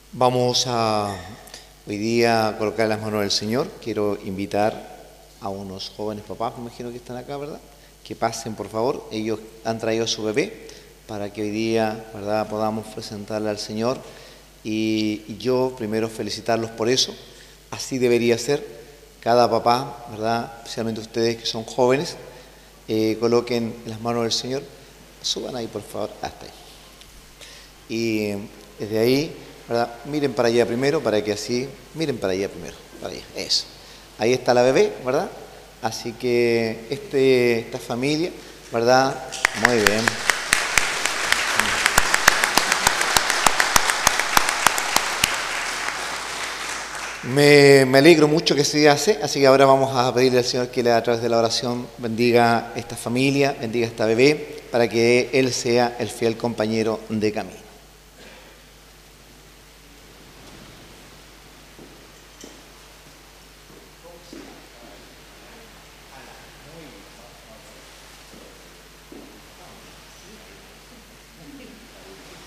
Vamos a hoy día colocar las manos del Señor. Quiero invitar a unos jóvenes papás, me imagino que están acá, ¿verdad? Que pasen, por favor. Ellos han traído a su bebé para que hoy día, ¿verdad?, podamos presentarle al Señor. Y yo primero felicitarlos por eso. Así debería ser. Cada papá, ¿verdad?, especialmente ustedes que son jóvenes, coloquen las manos del Señor. Suban ahí, por favor, hasta ahí. Y desde ahí, ¿verdad?, miren para allá primero, para que así, miren para allá primero, para allá, eso. Ahí está la bebé, ¿verdad? Así que esta familia, ¿verdad? Muy bien. Me alegro mucho que se hace, así que ahora vamos a pedirle al Señor que a través de la oración bendiga esta familia, bendiga esta bebé, para que Él sea el fiel compañero de camino.